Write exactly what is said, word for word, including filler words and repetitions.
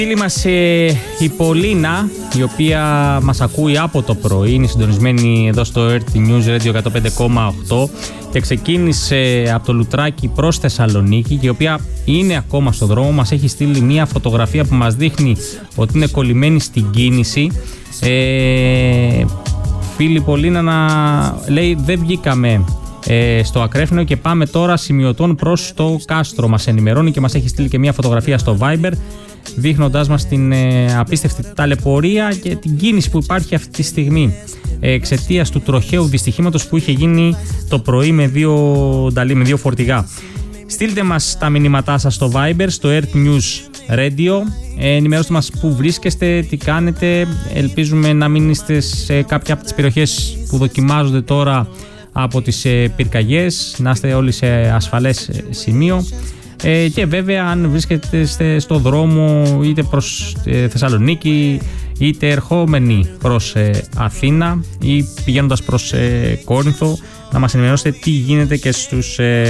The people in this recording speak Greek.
Φίλη μας ε, η Πολίνα, η οποία μας ακούει από το πρωί, είναι συντονισμένη εδώ στο Earth News Radio εκατό πέντε κόμμα οκτώ και ξεκίνησε από το Λουτράκι προς Θεσσαλονίκη και η οποία είναι ακόμα στο δρόμο. Μας έχει στείλει μια φωτογραφία που μας δείχνει ότι είναι κολλημένη στην κίνηση. Ε, φίλη Πολίνα να λέει δεν βγήκαμε ε, στο Ακρέφνιο και πάμε τώρα σημειωτών προς το Κάστρο. Μας ενημερώνει και μας έχει στείλει και μια φωτογραφία στο Viber, δείχνοντάς μας την ε, απίστευτη ταλαιπωρία και την κίνηση που υπάρχει αυτή τη στιγμή εξαιτίας του τροχαίου δυστυχήματος που είχε γίνει το πρωί με δύο νταλή, με δύο φορτηγά. Στείλτε μας τα μηνύματά σας στο Viber, στο Earth News Radio. Ε, ενημερώστε μας που βρίσκεστε, τι κάνετε. Ελπίζουμε να μην είστε σε κάποια από τις περιοχές που δοκιμάζονται τώρα από τις ε, πυρκαγιές, να είστε όλοι σε ασφαλές σημείο. Ε, και βέβαια αν βρίσκεστε στο δρόμο είτε προς ε, Θεσσαλονίκη είτε ερχόμενοι προς ε, Αθήνα ή πηγαίνοντας προς ε, Κόρινθο, να μας ενημερώσετε τι γίνεται και στους ε,